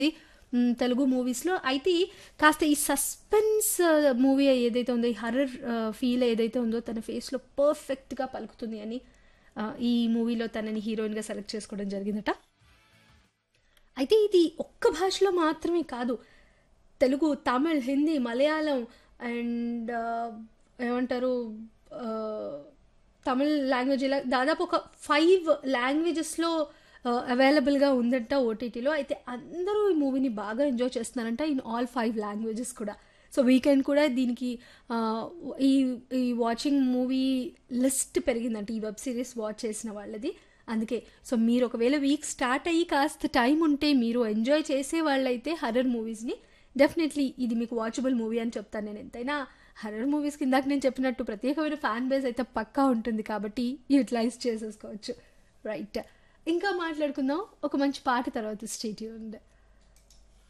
తెలుగు మూవీస్‌లో. అయితే కాస్త ఈ సస్పెన్స్ మూవీ ఏదైతే ఉందో, ఈ హర్రర్ ఫీల్ ఏదైతే ఉందో తన ఫేస్‌లో పర్ఫెక్ట్‌గా పలుకుతుంది అని ఈ మూవీలో తనని హీరోయిన్‌గా సెలెక్ట్ చేసుకోవడం జరిగిందట. అయితే ఇది ఒక్క భాషలో మాత్రమే కాదు. తెలుగు, తమిళ్, హిందీ, మలయాళం అండ్ ఏమంటారు ఆహ్, తమిళ్ లాంగ్వేజ్ ఇలా దాదాపు ఒక 5 లాంగ్వేజెస్‌లో అవైలబుల్‌గా ఉందంట ఓటీటీలో. అయితే అందరూ ఈ మూవీని బాగా ఎంజాయ్ చేస్తున్నారంట ఇన్ ఆల్ 5 లాంగ్వేజెస్ కూడా. సో, వీకెండ్ కూడా దీనికి ఆహ్, ఈ ఈ వాచింగ్ మూవీ లిస్ట్ పెరిగిందంట. ఈ వెబ్ సీరీస్ వాచ్ చేసిన వాళ్ళది. అందుకే సో, మీరు ఒకవేళ వీక్ స్టార్ట్ అయ్యి కాస్త టైం ఉంటే మీరు ఎంజాయ్ చేసే వాళ్ళైతే హర్రర్ మూవీస్‌ని డెఫినెట్లీ ఇది మీకు వాచబుల్ మూవీ అని చెప్తాను నేను. ఎంతైనా హర్రర్ మూవీస్‌కి ఇందాక నేను చెప్పినట్టు ప్రత్యేకమైన ఫ్యాన్ బేస్ అయితే పక్కా ఉంటుంది కాబట్టి యూటిలైజ్ చేసేసుకోవచ్చు. రైట్. ఇంకా మాట్లాడుకుందాం ఒక మంచి పాట తర్వాత. Stay tuned.